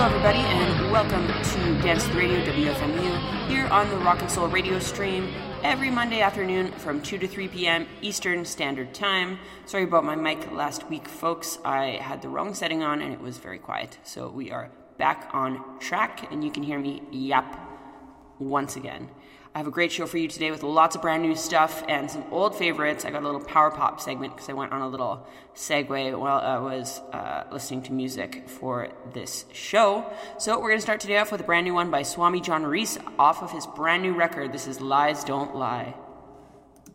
everybody, and welcome to Dance to the Radio, WFMU, here on the Rock and Soul radio stream every Monday afternoon from 2 to 3 p.m. Eastern Standard Time. Sorry about my mic last week, folks. I had the wrong setting on, and it was very quiet. So we are back on track, and you can hear me yap once again. I have a great show for you today with lots of brand new stuff and some old favorites. I got a little power pop segment because I went on a little segue while I was listening to music for this show. So we're going to start today off with a brand new one by Swami John Reese off of his brand new record. This is Lies Don't Lie.